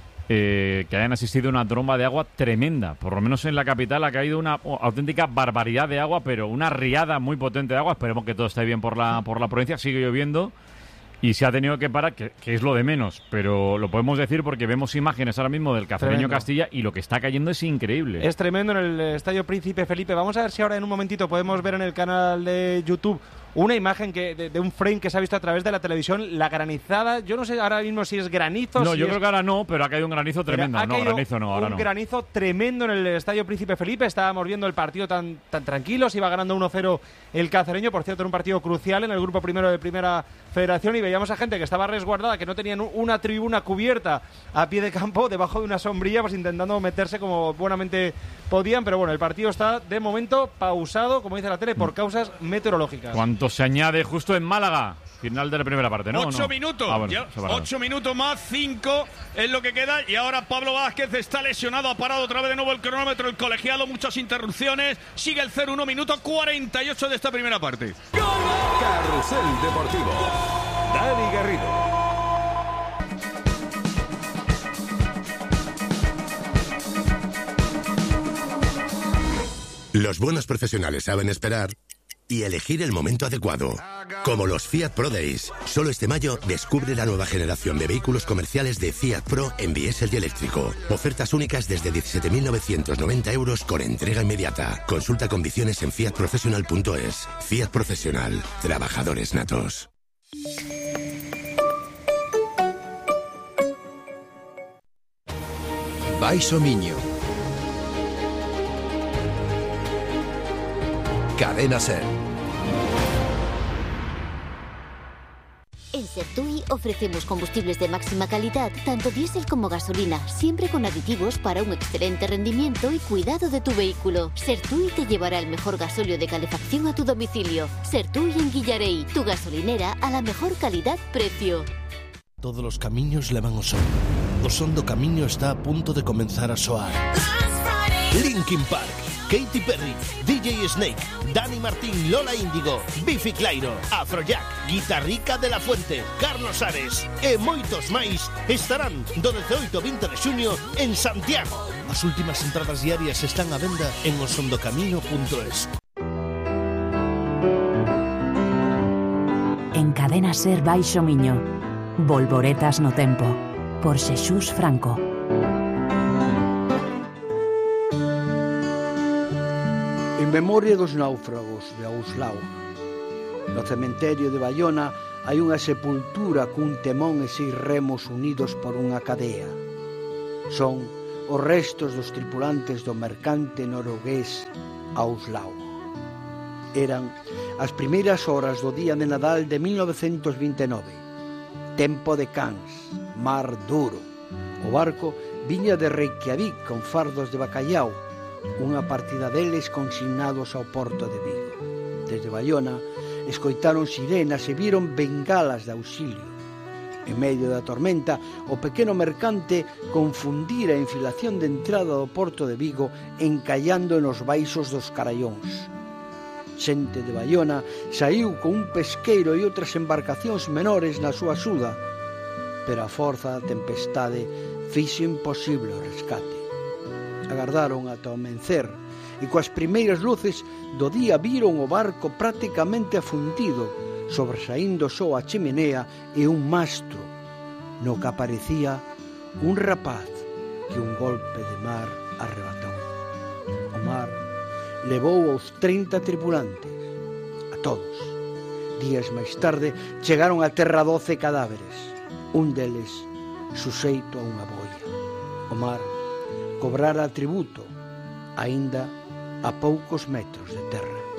eh, que hayan asistido a una tromba de agua tremenda. Por lo menos en la capital ha caído una oh, auténtica barbaridad de agua, pero una riada muy potente de agua. Esperemos que todo esté bien por la, por la provincia, sigue lloviendo. Y se ha tenido que parar, que, que es lo de menos, pero lo podemos decir porque vemos imágenes ahora mismo del Cacereño tremendo. Castilla y lo que está cayendo es increíble. Es tremendo en el Estadio Príncipe Felipe. Vamos a ver si ahora en un momentito podemos ver en el canal de YouTube una imagen que de, de un frame que se ha visto a través de la televisión, la granizada. Yo no sé ahora mismo si es granizo. No, si yo es... creo que ahora no, pero ha caído un granizo tremendo. No, granizo no, ahora un no. Un granizo tremendo en el Estadio Príncipe Felipe. Estábamos viendo el partido tan, tan tranquilo. Se iba ganando uno cero el Cacereño. Por cierto, era un partido crucial en el grupo primero de Primera Federación y veíamos a gente que estaba resguardada, que no tenían una tribuna cubierta a pie de campo, debajo de una sombrilla, pues intentando meterse como buenamente podían. Pero bueno, el partido está de momento pausado, como dice la tele, por causas meteorológicas. ¿Cuánto se añade justo en Málaga? Final de la primera parte, ¿no? Ocho ¿no? minutos. Ah, bueno, ya, ocho minutos más, cinco es lo que queda. Y ahora Pablo Vázquez está lesionado, ha parado otra vez de nuevo el cronómetro, el colegiado, muchas interrupciones. Sigue el cero uno, minuto cuarenta y ocho de esta primera parte. Carrusel Deportivo. Dani Garrido. Los buenos profesionales saben esperar y elegir el momento adecuado. Como los Fiat Pro Days. Solo este mayo descubre la nueva generación de vehículos comerciales de Fiat Pro en diésel y eléctrico. Ofertas únicas desde diecisiete mil novecientos noventa euros con entrega inmediata. Consulta condiciones en fiat professional punto es. Fiat Profesional. Trabajadores natos. Baixo Miño. Cadena Ser. En Sertui ofrecemos combustibles de máxima calidad, tanto diésel como gasolina, siempre con aditivos para un excelente rendimiento y cuidado de tu vehículo. Sertui te llevará el mejor gasóleo de calefacción a tu domicilio. Sertui en Guillarey, tu gasolinera a la mejor calidad-precio. todos os camiños levan o son. O son do camiño está a punto de comenzar a soar. Linkin Park, Katy Perry, D J Snake, Dani Martín, Lola Índigo, Bifi Clyro, Afrojack, Guitarrica de la Fuente, Carlos Ares e moitos máis estarán do dezaoito ao vinte de xuño en Santiago. As últimas entradas diarias están á venda en osondocamiño punto es. En Cadena Ser Baixo Miño, Volvoretas no tempo, por Xesús Franco. En memoria dos náufragos de Auslao. No cementerio de Baiona hai unha sepultura cun temón e seis remos unidos por unha cadea. Son os restos dos tripulantes do mercante noruegués Auslao. Eran as primeiras horas do día de Nadal de mil novecentos vinte e nove. Tempo de cans, mar duro. O barco viña de Reykjavik con fardos de bacallau, unha partida deles consignados ao porto de Vigo. Desde Baiona escoitaron sirenas e viron bengalas de auxilio. En medio da tormenta, o pequeno mercante confundira a infilación de entrada do porto de Vigo encallando nos baixos dos carallóns. Xente de Baiona saiu con un pesqueiro e outras embarcacións menores na súa axuda, pero a forza da tempestade fixo imposible o rescate. Agardaron ata o amencer e coas primeiras luces do día viron o barco prácticamente afundido, sobresaindo só a chimenea e un mastro, no que aparecía un rapaz que un golpe de mar arrebatou. O mar levou aos trinta tripulantes, a todos. Días máis tarde chegaron a terra doce cadáveres, un deles suxeito a unha boia. O mar cobrara tributo, aínda a poucos metros de terra.